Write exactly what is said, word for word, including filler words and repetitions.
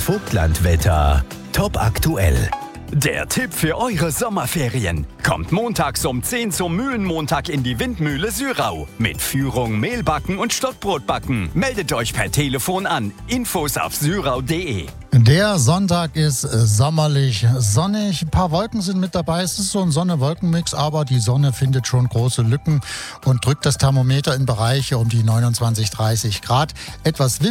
Vogtlandwetter. Top aktuell. Der Tipp für eure Sommerferien. Kommt montags um zehn zum Mühlenmontag in die Windmühle Syrau. Mit Führung, Mehlbacken und Stockbrotbacken. Meldet euch per Telefon an. Infos auf syrau punkt de. Der Sonntag ist sommerlich sonnig. Ein paar Wolken sind mit dabei. Es ist so ein Sonne-Wolken-Mix, aber die Sonne findet schon große Lücken und drückt das Thermometer in Bereiche um die neunundzwanzig, dreißig Grad. Etwas Wind